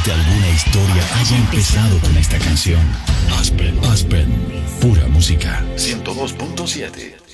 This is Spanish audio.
Probablemente alguna historia haya empezado con esta canción. Aspen, pura música. 102.7.